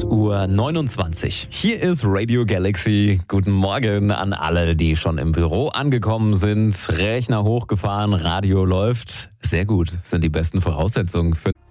8:29 Uhr. Hier ist Radio Galaxy. Guten Morgen an alle, die schon im Büro angekommen sind. Rechner hochgefahren, Radio läuft. Sehr gut, sind die besten Voraussetzungen für